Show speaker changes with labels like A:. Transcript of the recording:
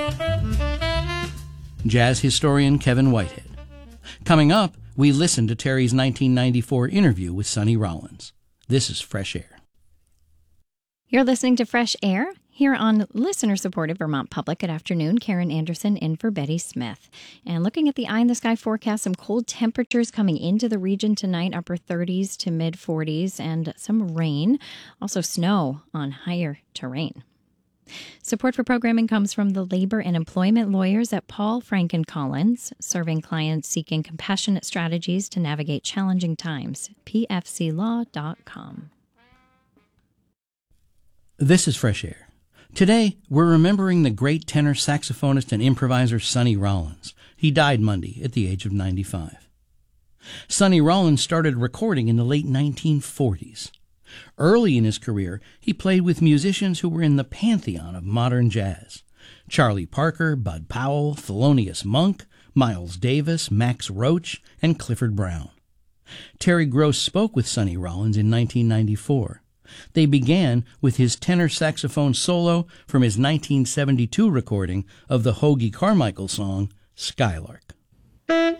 A: Jazz historian Kevin Whitehead. Coming up, we listen to Terry's 1994 interview with Sonny Rollins. This is Fresh Air.
B: You're listening to Fresh Air here on listener-supported Vermont Public. Good afternoon. Karen Anderson in for Betty Smith. And looking at the eye-in-the-sky forecast, some cold temperatures coming into the region tonight, upper 30s to mid-40s, and some rain. Also snow on higher terrain. Support for programming comes from the labor and employment lawyers at Paul, Frank & Collins, serving clients seeking compassionate strategies to navigate challenging times. pfclaw.com.
A: This is Fresh Air. Today, we're remembering the great tenor saxophonist and improviser Sonny Rollins. He died Monday at the age of 95. Sonny Rollins started recording in the late 1940s. Early in his career, he played with musicians who were in the pantheon of modern jazz: Charlie Parker, Bud Powell, Thelonious Monk, Miles Davis, Max Roach, and Clifford Brown. Terry Gross spoke with Sonny Rollins in 1994. They began with his tenor saxophone solo from his 1972 recording of the Hoagy Carmichael song, Skylark.